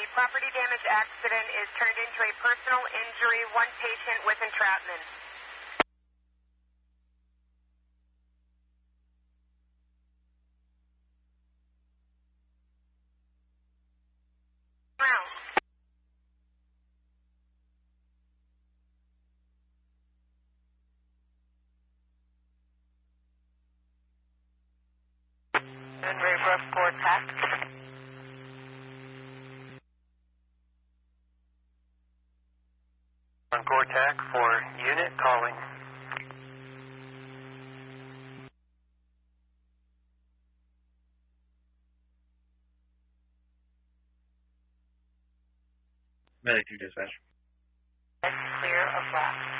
property damage accident is turned into a personal injury, one patient with entrapment. Round. And Raybrook for attack. On Gortac for unit calling. Medic 2 dispatch. Clear of left.